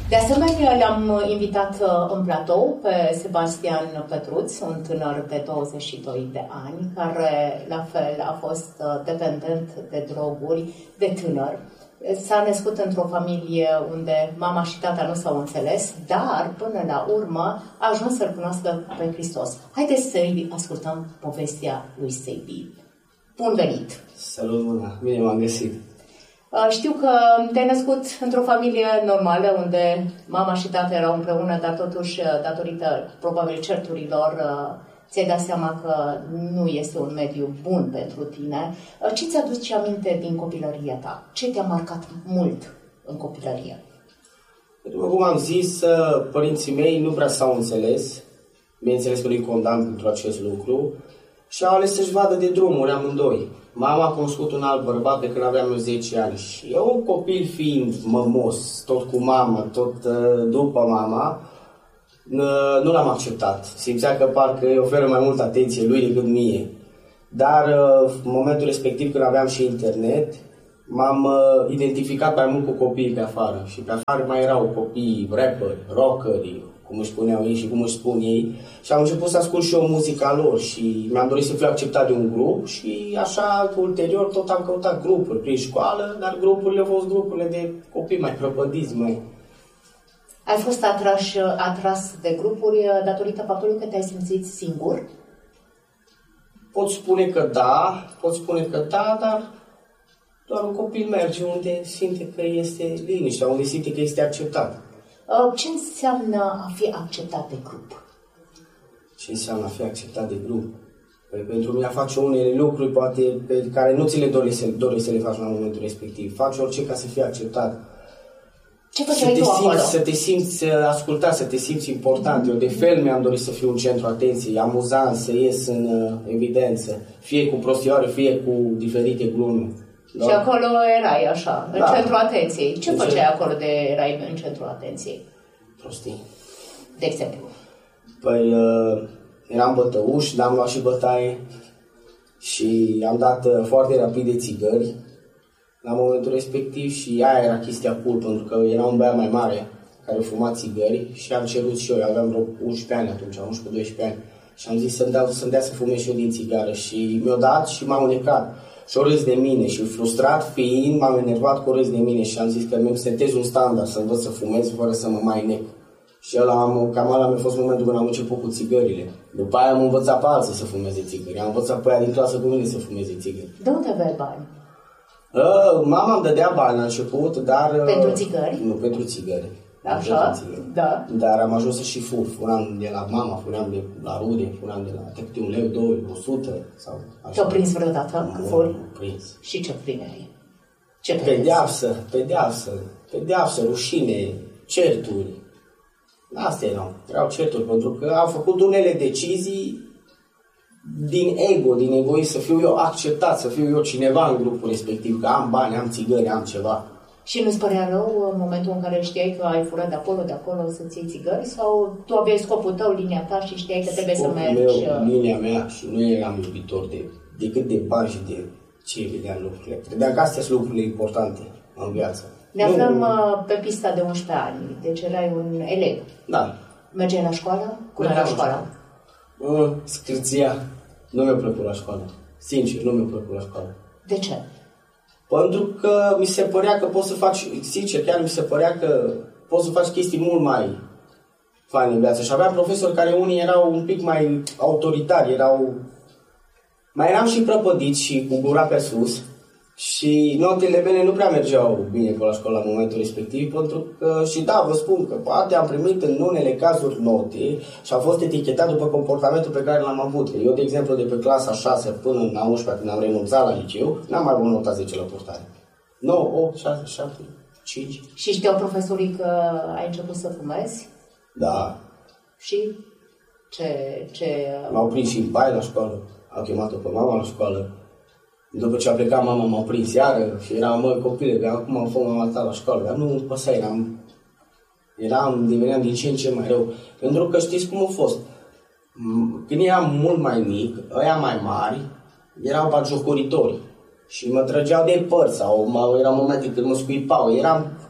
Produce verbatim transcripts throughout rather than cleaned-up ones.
De asemenea, le-am invitat în platou pe Sebastian Petruț, un tânăr de douăzeci și doi de ani, care la fel a fost dependent de droguri de tânăr. S-a născut într-o familie unde mama și tata nu s-au înțeles, dar până la urmă a ajuns să-L cunoască pe Hristos. Haideți să-i ascultăm povestea lui Sebi. Bun venit! Salut, bună! Bine m-am găsit! Știu că te-ai născut într-o familie normală, unde mama și tata erau împreună, dar totuși, datorită probabil certurilor, ți-ai dat seama că nu este un mediu bun pentru tine. Ce ți-aduce aminte din copilăria ta? Ce te-a marcat mult în copilărie? După cum am zis, părinții mei nu prea s-au înțeles. Bineînțeles că nu-i condamn pentru acest lucru. Și au ales să-și vadă de drumuri amândoi. Mama a cunoscut un alt bărbat de când aveam eu zece ani. Și eu, un copil fiind mămos, tot cu mama, tot după mama, nu l-am acceptat. Simțea că parcă îi oferă mai multă atenție lui decât mie. Dar în momentul respectiv, când aveam și internet, m-am identificat mai mult cu copiii pe afară. Și pe afară mai erau copii rapperi, rockeri, cum își spuneau ei și cum își spun ei. Și am început să ascult și eu muzica lor și mi-am dorit să fiu acceptat de un grup și așa, ulterior, tot am căutat grupuri prin școală, dar grupurile au fost grupurile de copii mai prăpădiți, mai... Ai fost atras, atras de grupuri datorită faptului că te-ai simțit singur? Pot spune că da, pot spune că da, dar doar un copil merge unde simte că este liniștea, unde simte că este acceptat. Ce înseamnă a fi acceptat de grup? Ce înseamnă a fi acceptat de grup? Păi pentru mine a face unele lucruri poate pe care nu ți le dorești să, dorești să le faci la momentul respectiv. Faci orice ca să fii acceptat. Ce făceai tu acolo? Să te simți ascultat, să te simți important. Eu de fel mi-am dorit să fiu un centru atenției, amuzant, să ies în uh, evidență. Fie cu prostioare, fie cu diferite glume. Și acolo erai așa, în da. centrul atenției. Ce de făceai ce? acolo de erai în centrul atenției? Prostii. De exemplu? Păi uh, eram bătăuș, dar am luat și bătaie și am dat uh, foarte rapid de țigări la momentul respectiv și aia era chestia cool, pentru că era un băiat mai mare care fuma țigări și am cerut și eu, eu aveam vreo unsprezece ani atunci, unsprezece doisprezece ani și am zis să-mi dea, să-mi dea să fumez și eu din țigară și mi-o dat și m-a unecat. Și-o râs de mine și frustrat fiind, m-am enervat cu râs de mine și am zis că mi-mi setez un standard să învăț să fumez fără să mă mai nec. Și ăla, am, cam ăla mi-a fost momentul când am început cu țigările. După aia am învățat pe alții să fumeze țigări. Am învățat pe aia din clasă cu mine să fumeze țigări. De unde aveai bani? Uh, mama îmi dădea bani la început, dar... Uh, pentru țigări? Nu, pentru țigări. Așa? Țigări. Da. Dar am ajuns să și fur. Furam de la mama, furam de la rude, furam de la câte un leu, două, o sută sau așa. Te-au prins vreodată că furi? Prins. Și ce primeai? Ce pedeapsă, pedeapsă, pedeapsă, rușine, certuri. Astea erau, erau certuri, pentru că am făcut unele decizii din ego, din egoism, să fiu eu acceptat, să fiu eu cineva în grupul respectiv, că am bani, am țigări, am ceva. Și nu-ți părea rău în momentul în care știai că ai furat de acolo, de acolo să-ți iei țigări? Sau tu aveai scopul tău, linia ta și știai că trebuie Scopul să mergi? Meu, linia mea și nu eram iubitor de, decât de bani și de ce vedeam lucrurile. Credeam că astea sunt lucrurile importante în viață. Ne aflăm nu, pe pista de unsprezece ani, deci erai un elev. Da. Mergeai la școală? Cum era școala? Uh, scârția. Nu mi-a plăcut la școală. Sincer, nu mi-a plăcut la școală. De ce? Pentru că mi se părea că poți să faci, sincer, chiar mi se părea că poți să faci chestii mult mai faine în viață. Și aveam profesori care unii erau un pic mai autoritari, erau... Mai eram și prăpădiți și cu gura pe sus. Și notele mele nu prea mergeau bine pe la școală la momentul respectiv, pentru că, și da, vă spun că poate am primit în unele cazuri note și am fost etichetat după comportamentul pe care l-am avut. Eu, de exemplu, de pe clasa șase până în a unsprezecea, când am renunțat la liceu, n-am mai avut nota zece la purtare. nouă, opt, șase, șapte, cinci. Și știau profesorii că ai început să fumezi? Da. Și ce... ce... M-au prins și în bai la școală, au chemat-o pe mama la școală. După ce a plecat mama, m-a prins iară și eram, măi, copile, că acum am fost mama ta la școală, dar nu păsa, eram, eram, deveneam din ce în ce mai rău. Pentru că știți cum a fost. Când eram mult mai mic, ăia mai mari erau batjocoritori și mă trăgeau de părți sau mă, erau momente când mă scuipau. Eram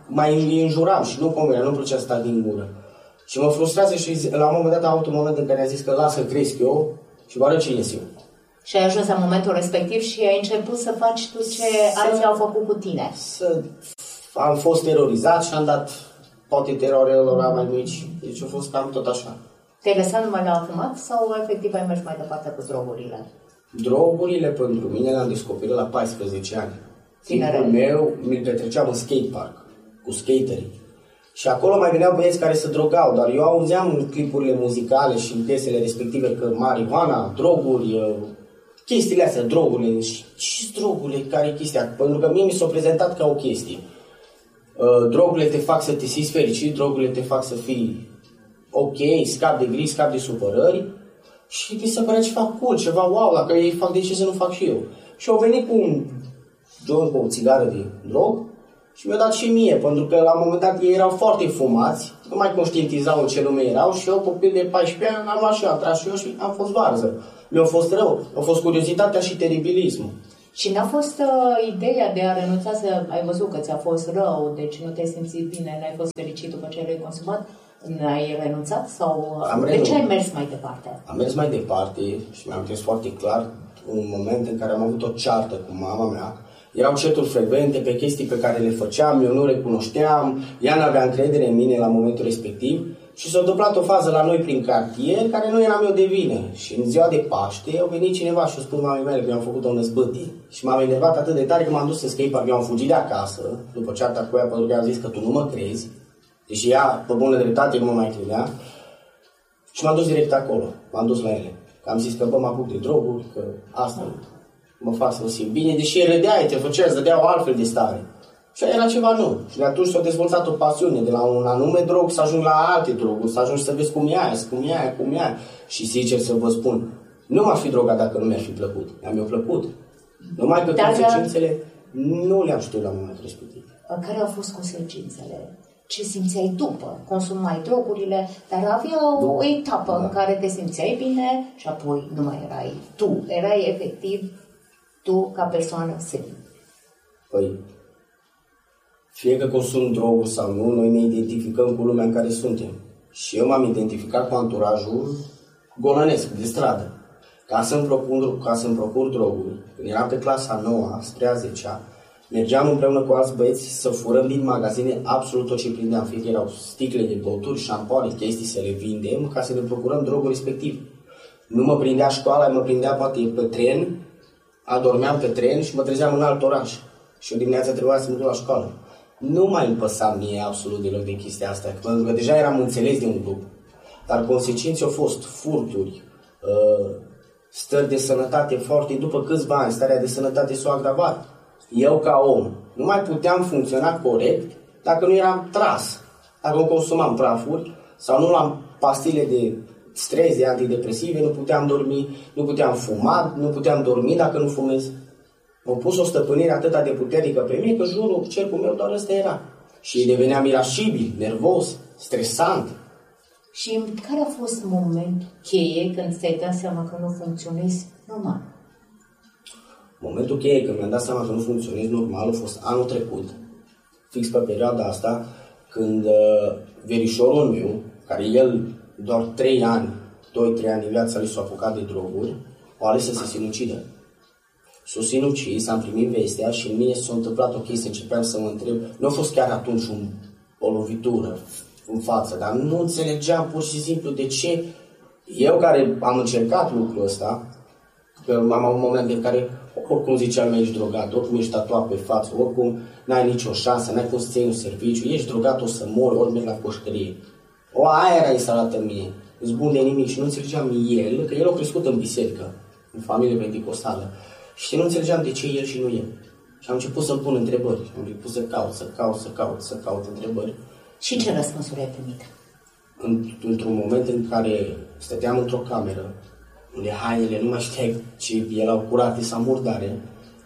mai îi înjuram și nu convenea, nu plăcea să sta din gură. Și mă frustrează și la un moment dat a avut un moment în care a zis că lasă cresc eu și vă arăt ce ies eu. Și ai ajuns la momentul respectiv și ai început să faci tu ce să, alții au făcut cu tine. Să, am fost terorizat și am dat poate terorelor mai mici, deci a fost cam tot așa. Te-ai lăsat numai la fumat sau efectiv ai mers mai departe cu drogurile? Drogurile pentru mine le-am descoperit la paisprezece ani. Timpul meu mi-l petreceam în skatepark cu skaterii. Și acolo mai veneau băieți care se drogau, dar eu auzeam în clipurile muzicale și în piesele respective că marihuana, droguri, chestiile astea, drogurile. Și ce drogurile, care e chestia? Pentru că mie mi s-a prezentat ca o chestie. Drogurile te fac să te simți fericit, drogurile te fac să fii ok, scap de griji, scap de supărări. Și mi se părea ceva cool, ceva wow, dacă ei fac, de ce să nu fac și eu? Și au venit cu un joint, cu o țigară de drog și mi-a dat și mie, pentru că la un moment dat ei erau foarte fumați, nu mai conștientizau în ce lume erau și eu, copil de paisprezece ani, am luat și eu, am tras și eu și am fost varză. Mi-a fost rău, a fost curiozitatea și teribilismul. Și n-a fost uh, ideea de a renunța să... Ai văzut că ți-a fost rău, deci nu te-ai simțit bine, n-ai fost fericit după ce l-ai consumat? N-ai renunțat sau am de renunțat. ce ai mers mai departe? Am mers mai departe și mi-am înțeles foarte clar un moment în care am avut o ceartă cu mama mea. Erau certuri frecvente pe chestii pe care le făceam, eu nu recunoșteam, ea n-avea încredere în mine la momentul respectiv și s-a întâmplat o fază la noi prin cartier care nu eram eu de vină. Și în ziua de Paște au venit cineva și a spus mamei mele că eu am făcut o năzbâtie. Și m-am enervat atât de tare că m-am dus în skatepark, eu am fugit de acasă după cearta cu ea pentru că am zis că tu nu mă crezi. Deși ea, pe bună dreptate, nu mă mai credea. Și m-am dus direct acolo. M-am dus la ele. Că am zis că bă, mă apuc de droguri, că asta mă fac să mă simt bine. Deși el râdeai, te făcea, îți dădea o altfel de stare. Și era ceva nou. Și de atunci s-a dezvoltat o pasiune. De la un anume drog să ajung la alte droguri, să ajungi să vezi cum e aia, cum e aia, cum e aia. Și sincer să vă spun, nu m-ar fi drogat dacă nu mi-ar fi plăcut. Mi-a plăcut. Numai că Dar consecințele nu le-am știut la momentul respectiv. Care au fost consecințele? Ce simțeai după? Consumai drogurile, dar avea o, o etapă da. în care te simțeai bine și apoi nu mai erai tu. Erai efectiv tu ca persoană serie. Păi, fie că consum droguri sau nu, noi ne identificăm cu lumea în care suntem. Și eu m-am identificat cu anturajul golănesc, de stradă. Ca să-mi procur, ca să-mi procur droguri, când eram pe clasa nouă, spre a zecea, mergeam împreună cu alți băieți să furăm din magazine absolut tot ce prindeam. Fie că erau sticle de băuturi, șampoane, chestii să le vindem ca să ne procurăm drogul respectiv. Nu mă prindea școala, mă prindea poate pe tren, adormeam pe tren și mă trezeam în alt oraș. Și o dimineață trebuia să mă duc la școală. Nu mai îmi păsa mie absolut deloc de chestia asta, pentru că deja eram înțeles de un grup. Dar consecințe au fost furturi, stări de sănătate foarte, după câțiva ani, starea de sănătate s-a agravat. Eu ca om nu mai puteam funcționa corect dacă nu eram tras. Dacă nu consumam prafuri sau nu luam pastile de stres, de antidepresive, nu puteam dormi, nu puteam fuma, nu puteam dormi dacă nu fumez. M-a pus o stăpânire atât de puternică pe mine că jurul, cercul meu doar ăsta era. Și deveneam irascibil, nervos, stresant. Și care a fost momentul cheie când ți-ai dat seama că nu funcționezi normal? Momentul cheie când mi-am dat seama că nu funcționez normal a fost anul trecut, fix pe perioada asta, când uh, verișorul meu, care el doar trei ani, doi trei ani din viața lui s-a apucat de droguri, o ales să se sinucidă. S-a sinucis, am primit vestea și în mine s-a întâmplat o chestie, începeam să mă întreb, nu a fost chiar atunci un, o lovitură în față, dar nu înțelegeam pur și simplu de ce eu care am încercat lucrul ăsta, că am avut momente în care oricum ziceam, ești drogat, oricum ești tatuat pe față, oricum n-ai nicio șansă, n-ai cum să ții un serviciu, ești drogat, o să mori, ori mergi la pușcărie. O, aia era instalată în mine, îți bun de nimic și nu înțelegeam el, că el a crescut în biserică, în familie pentecostală. Și nu înțelegeam de ce el și nu el. Și am început să-mi pun întrebări, am început să caut, să caut, să caut, să caut întrebări. Și ce răspunsuri ai primit? Într-un moment în care stăteam într-o cameră, unde hainele nu mai știai ce erau curate sau murdare,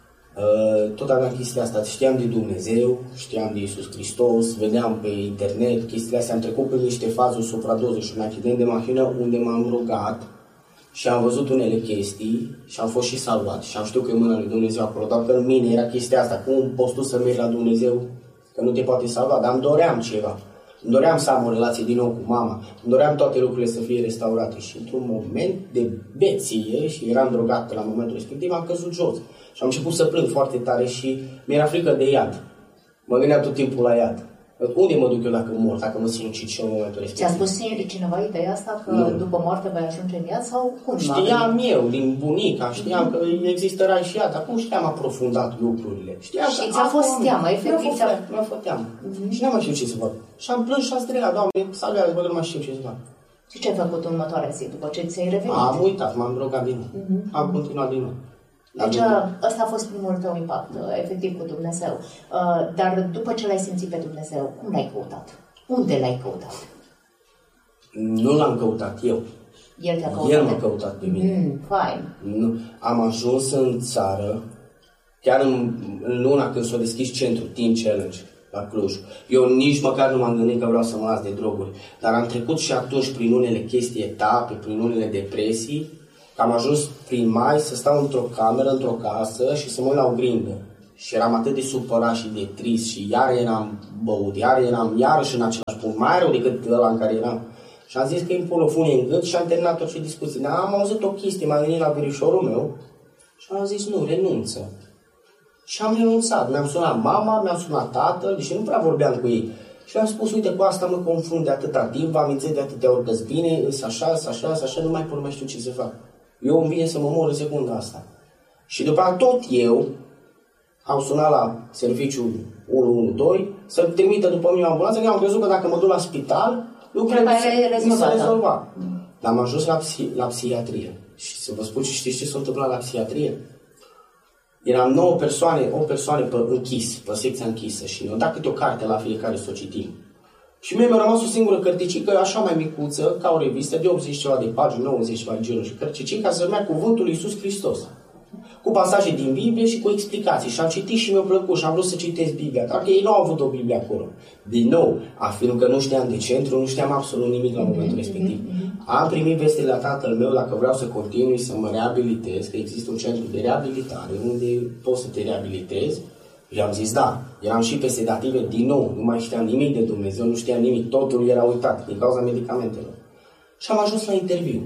tot aveam chestia asta, știam de Dumnezeu, știam de Iisus Hristos, vedeam pe internet chestiile astea, am trecut pe niște fazuri supradoze și un accident de mașină unde m-am rugat și am văzut unele chestii și am fost și salvat și am știut că e mâna lui Dumnezeu acolo, dar că în mine era chestia asta, cum poți tu să mergi la Dumnezeu, că nu te poate salva, dar îmi doream ceva. Îmi doream să am o relație din nou cu mama, îmi doream toate lucrurile să fie restaurate și într-un moment de beție, și eram drogat la momentul respectiv, am căzut jos și am început să plâng foarte tare și mi-era frică de iad. Mă gândeam tot timpul la iad. Unde mă duc eu dacă mor, dacă mă sinucid și în momentul respectiv? Ți-a spus cineva ideea asta, că nu. După moarte vei ajunge în iad sau cum? Știam eu, din bunica, știam mm-hmm. că există rai și iad, acum știam aprofundat lucrurile. Știam și ți-a fost teamă, efectiv? Mi-a fost teamă. Mm-hmm. Și n-am mai știut ce să fac. Și am plâns și am strigat, Doamne, salvează, bă, nu mai știu ce să fac. Și ce ai făcut în următoarea zi, după ce ți-ai revenit? Am uitat, m-am drogat din nou. Mm-hmm. Am continuat din nou. Deci ăsta a fost primul tău impact, efectiv, cu Dumnezeu. Dar după ce l-ai simțit pe Dumnezeu, cum l-ai căutat? Unde l-ai căutat? Nu l-am căutat eu. El te-a căutat? El m-a căutat pe mine. Mm, fine. Nu. Am ajuns în țară, chiar în, în luna când s-a deschis centrul Teen Challenge la Cluj. Eu nici măcar nu m-am gândit că vreau să mă las de droguri. Dar am trecut și atunci prin unele chestii, etape, prin unele depresii. Am ajuns prin mai să stau într-o cameră, într-o casă și să mă uit la oglindă. Și eram atât de supărat și de trist și iar eram băut, iar eram iarăși în același punct, mai rău decât ăla în care eram. Și am zis că îmi pun o funie în gât și am terminat orice discuție. Dar am auzit o chestie, m-am venit la verișorul meu și am zis nu, renunță. Și am renunțat. Mi-am sunat mama, mi-am sunat tatăl, deși nu prea vorbeam cu ei. Și am spus, uite, cu asta mă confrunt de atâta timp, v-am amintit de atâtea ori că-s bine, îs așa, îs așa, îs așa, nu mai pot, mai știu ce să fac. Eu îmi vine să mă mor în secunda asta. Și după aceea tot eu am sunat la serviciul unu unu doi să trimită după mine o ambulanță, că am crezut că dacă mă duc la spital, lucrurile mi se rezolva. Mm. Dar am ajuns la, psi- la psihiatrie. Și să vă spun, știți ce s-a întâmplat la psihiatrie? Eram nouă persoane, o persoană pe închis, pe secția închisă și ne-au dat câte o carte la fiecare să o citim. Și mie mi-a rămas o singură cărticică, așa mai micuță, ca o revistă, de optzeci ceva de pagini, nouăzeci ceva de genul și cărticica, se numea Cuvântul lui Iisus Hristos. Cu pasaje din Biblie și cu explicații. Și am citit și mi-a plăcut și am vrut să citesc Biblia. Dar ei nu au avut o Biblie acolo. Din nou, afirm că nu știam de centru, nu știam absolut nimic la momentul respectiv. Am primit veste la tatăl meu dacă vreau să continui să mă reabilitez, că există un centru de reabilitare unde poți să te reabilitezi. Și am zis da. Eram și pe sedative din nou, nu mai știam nimic de Dumnezeu, nu știam nimic, totul era uitat din cauza medicamentelor. Și am ajuns la interviu.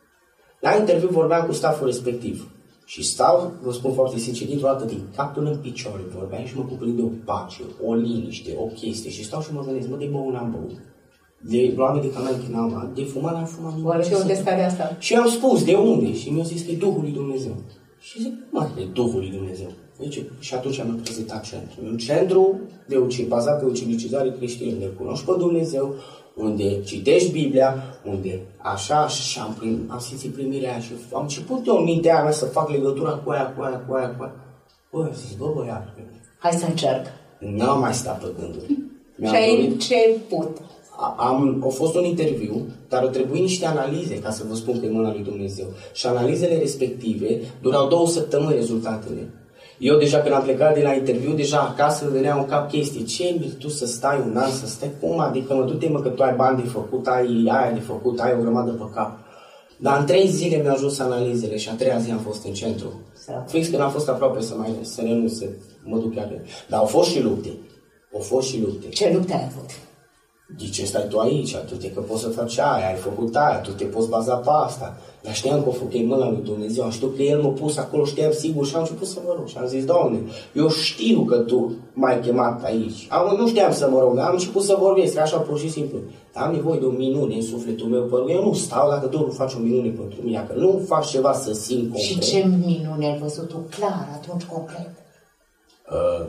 La interviu vorbeam cu staful respectiv. Și stau, vă spun foarte sincer, dintr-o dată din cap până în picioare vorbeam și mă cuprinde o pace, o liniște, o chestie. Și stau și mă gândesc, mă, de băut n-am băut. De luat medicamente n-am luat, de fumat n-am fumat. Oare și unde stare asta? Și am spus, de unde? Și mi-a zis că e Duhul lui Dumnezeu. Și zic, mă, e Duhul lui Dumnezeu. Deci, și atunci am prezentat centru. Un centru de ucid, bazat pe ucinicizare creștină, unde cunoști pe Dumnezeu, unde citești Biblia, unde așa și am, prim, am simțit primirea aia și am început eu în mintea mea să fac legătura cu aia, cu aia, cu aia, cu aia. Bă, zis, bă, băiat. Hai să încerc. N-am mai stat pe gânduri. Și ai început. Am, a fost un interviu, dar au trebuit niște analize, ca să vă spun că e mâna lui Dumnezeu. Și analizele respective durau două săptămâni rezultatele. Eu deja când am plecat de la interviu, deja acasă venea în cap chestii. Ce mi tu să stai un an, să stai? Cum? Adică mă du-te mă că tu ai bani de făcut, ai aia de făcut, ai o grămadă pe cap. Dar în trei zile mi-au ajuns analizele și a treia zi am fost în centru. Fix când am fost aproape să mai să renunț, să mă duc chiar. Dar au fost și lupte. Au fost și lupte. Ce lupte ai avut? De ce stai tu aici? Tu te că poți să faci aia, ai făcut aia, tu te poți baza pe asta. Dar știam că o făcut mâna lui Dumnezeu, am știut că El m-a pus acolo, știam sigur și am început să mă rog. Și am zis, Doamne, eu știu că Tu m-ai chemat aici. Am, nu știam să mă rog, dar am început să vorbesc, așa pur și simplu. Dar am nevoie de o minune în sufletul meu, pentru că eu nu stau dacă tu nu faci o minune pentru mine, dacă nu faci ceva să simt concret. Și ce minune ai văzut tu clar atunci concret? Uh,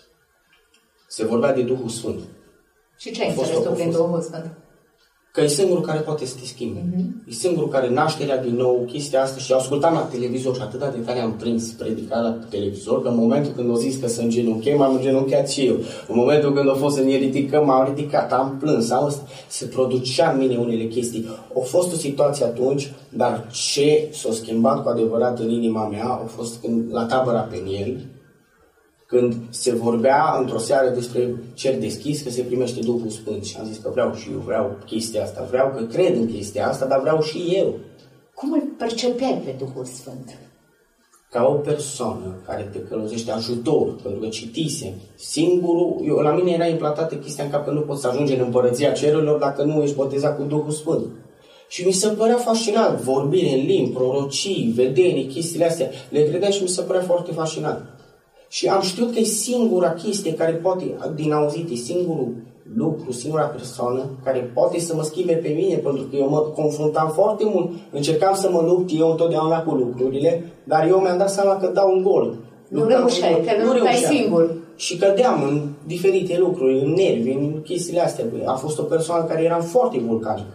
se vorbea de Duhul Sfânt. Și ce ai înțeles tu prin Duhul Sfânt? Că e singurul care poate să te schimbe. Uh-huh. E singurul care nașterea din nou, chestia asta. Și ascultam la televizor și atât de tare am prins predicat la televizor, că în momentul când au zis că să îngenunchei, m-am îngenunchiat și eu. În momentul când a fost să ne ridicăm, m-am ridicat, am plâns, am ăsta. Se producea în mine unele chestii. A fost o situație atunci, dar ce s-a schimbat cu adevărat în inima mea a fost când, la tabăra Peniel, când se vorbea într-o seară despre cer deschis, că se primește Duhul Sfânt. Și am zis că vreau și eu, vreau chestia asta, vreau că cred în chestia asta, dar vreau și eu. Cum îl percepeai pe Duhul Sfânt? ca o persoană care te călăuzește ajutor, pentru că citisem, singurul, eu, la mine era implantată chestia în cap că nu poți să ajungi în împărăția cerurilor dacă nu ești botezat cu Duhul Sfânt. Și mi se părea fascinant, vorbire în limbi, prorocii, vedenii, chestiile astea, le credeam și mi se părea foarte fascinant. Și am știut că e singura chestie care poate, din auzit, e singurul lucru, singura persoană care poate să mă schimbe pe mine, pentru că eu mă confruntam foarte mult, încercam să mă lupt eu întotdeauna cu lucrurile, dar eu mi-am dat seama că dau un gol. Nu reușeai, că nu reușeai singur. Și cădeam în diferite lucruri, în nervi, în chestiile astea. A fost o persoană care era foarte vulcanică.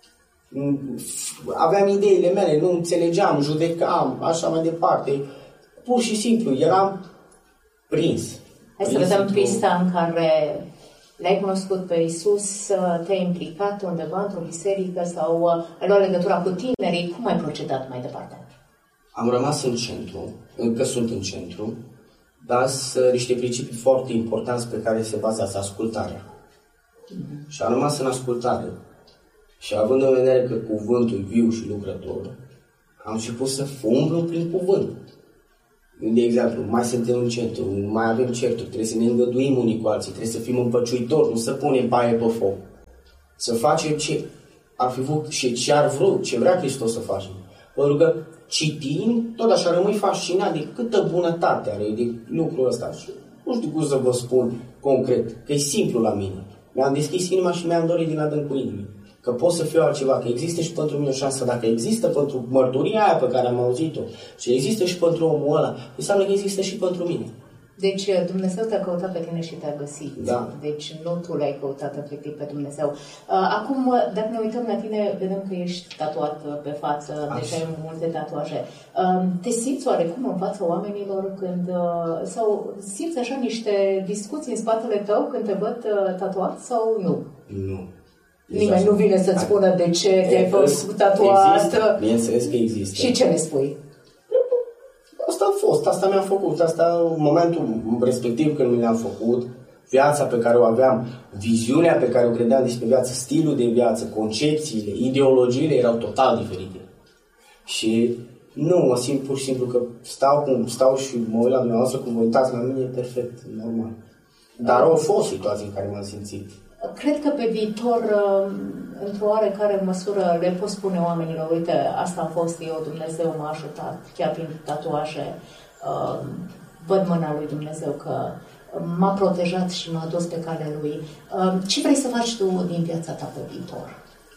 Aveam ideile mele, nu înțelegeam, judecam, așa mai departe. Pur și simplu, eram prins. Hai să vedem pista în care l-ai cunoscut pe Iisus, te-ai implicat undeva într-o biserică sau ai luat legătura cu tinerii. Cum ai procedat mai departe? Am rămas în centru, încă sunt în centru, dar sunt niște principii foarte importanți pe care se bazează ascultarea. Mm-hmm. Și am rămas în ascultare. Și având în vedere că cuvântul e viu și lucrător, am început să umblu prin cuvânt. De exemplu, mai suntem în centru, mai avem certuri, trebuie să ne îngăduim unii cu alții, trebuie să fim împăciuitori, nu să punem baie pe foc. Să facem ce ar fi vrut și ce ar vrut, ce vrea Hristos să facem. Pentru că citind, tot așa rămâi fascinat de câtă bunătate are de lucrul ăsta. Și nu știu cum să vă spun concret, că e simplu la mine. Mi-am deschis inima și mi-am dorit din adâncul inimii că pot să fiu altceva, că există și pentru mine o șansă. Dacă există pentru mărturia aia pe care am auzit-o și există și pentru omul ăla, înseamnă că există și pentru mine. Deci Dumnezeu te-a căutat pe tine și te-a găsit. Da. Deci nu tu l-ai căutat efectiv pe Dumnezeu. Acum, dacă ne uităm la tine, vedem că ești tatuat pe față, așa. Deci ai multe tatuaje. Te simți oarecum în fața oamenilor când, sau simți așa niște discuții în spatele tău când te văd tatuat sau nu? Nu. Nimeni nu vine să-ți spună de ce te-ai făcut tatuat. Există, bineînțeles că există. Și ce le spui? Asta a fost, asta mi-am făcut, asta în momentul respectiv când mi le-am făcut, viața pe care o aveam, viziunea pe care o credeam despre viață, stilul de viață, concepțiile, ideologiile erau total diferite. Și nu, mă simt pur și simplu că stau, cum stau și mă uit la dumneavoastră, cum vă uitați la mine, e perfect, normal. Dar au fost situații în care m-am simțit. Cred că pe viitor, într-o oarecare măsură, le pot spune oamenilor, uite, asta am fost eu, Dumnezeu m-a ajutat, chiar prin tatuaje, văd mâna lui Dumnezeu că m-a protejat și m-a dus pe calea lui. Ce vrei să faci tu din viața ta pe viitor?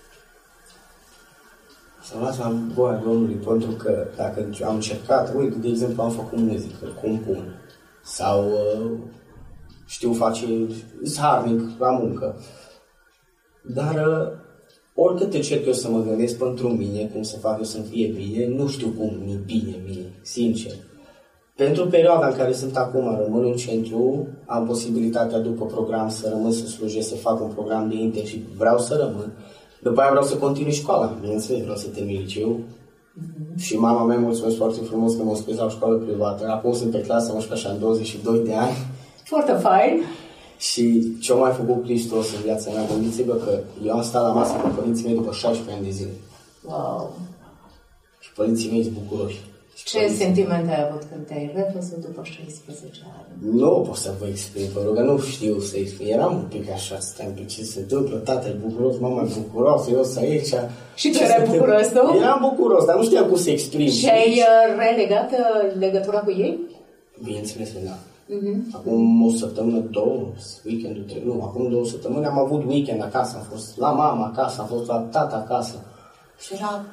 Să las la voia Domnului, pentru că dacă am încercat, uite, de exemplu, am făcut muzică, compun, sau știu face, harnic la muncă. Dar oricât încerc eu să mă gândesc pentru mine, cum să fac eu să-mi fie bine, nu știu cum mi bine mie, sincer. Pentru perioada în care sunt acum, rămân în centru, am posibilitatea după program să rămân să slujesc, să fac un program de internship, vreau să rămân. După aia vreau să continui școala, bineînțeles, vreau să termin liceu. Mm-hmm. Și mama mea mulțumesc foarte frumos că m-a scris la o școală privată. Acum sunt pe clasă, mă așa, în douăzeci și doi de ani. Foarte fain. Și ce-a mai făcut Hristos în viața mea, gândiți-vă că eu am stat la masă cu părinții mei după șaisprezece ani de zile. Wow! Și părinții mei sunt bucuroși. Ce părinții... sentiment ai avut când te-ai revăzut după șaisprezece ani? Nu pot să vă exprim, pentru că nu știu să exprim. Eram un pic așa, stăteam pe ce se întâmplă, tata e bucuros, mama e bucuroasă, eu sunt aici. Și tu erai bucuros, nu? Eram bucuros, dar nu știam cum să exprim. Și ai relegat legătura cu ei? Bineînțeles, da. Mm-hmm. Acum o săptămână, două, weekendul trei, nu, acum două săptămâni am avut weekend acasă, am fost la mama acasă, am fost la tata acasă. Și era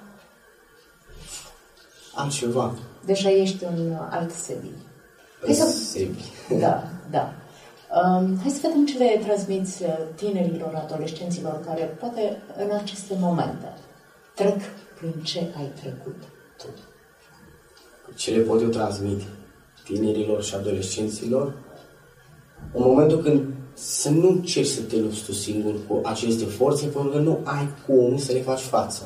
altceva. Deja ești în alt sebi. În sebi. Da, da. Um, hai să vedem ce le transmiți tinerilor, adolescenților care poate în aceste momente trec prin ce ai trecut tu. Ce le pot eu transmite tinerilor și adolescenților? În momentul când să nu încerci să te lupți tu singur cu aceste forțe, pentru că nu ai cum să le faci față.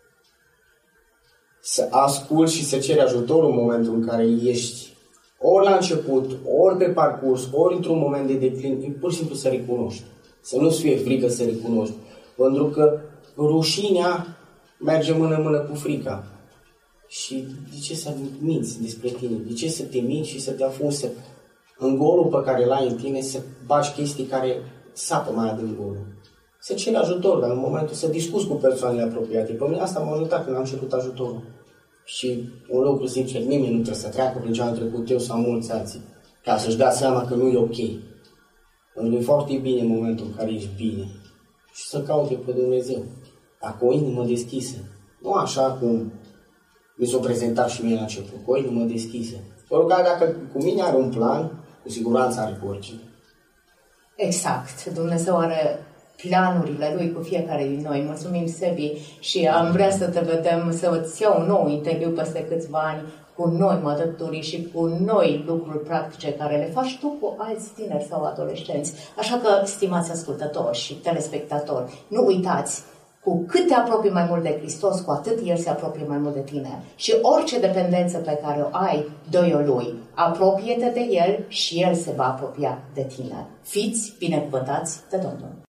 Să asculți și să ceri ajutorul în momentul în care ești ori la început, ori pe parcurs, ori într-un moment de declin, e pur și simplu să recunoști. Să nu-ți fie frică să recunoști. Pentru că rușinea merge mână-mână cu frica. Și de ce să minți despre tine? De ce să te minți și să te afunzi în golul pe care l-ai în tine, să bagi chestii care sapă mai adânc golul? Să ceri ajutor, dar în momentul să discuți cu persoanele apropiate. Pe mine asta m-a ajutat când am cerut ajutorul. Și un lucru sincer, nimeni nu trebuie să treacă prin ce am trecut eu sau mulți alții, ca să-și dea seama că nu e ok. E foarte bine în momentul în care ești bine. Și să caute pe Dumnezeu. Dar cu o inimă deschisă. Nu așa cum mi s-o prezentat și mie la început, cu o inimă deschisă. Pentru că dacă cu mine are un plan, cu siguranță are cu oricine. Exact. Dumnezeu are planurile Lui cu fiecare din noi. Mulțumim, Sebi, și am vrea să te vedem, să îți iau un nou interviu peste câțiva ani cu noi mădături și cu noi lucruri practice care le faci tu cu alți tineri sau adolescenți. Așa că, stimați ascultători și telespectatori, nu uitați, cu cât te apropii mai mult de Hristos, cu atât El se apropie mai mult de tine. Și orice dependență pe care o ai, dă-i-o Lui. Apropie-te de El și El se va apropia de tine. Fiți binecuvântați de Domnul!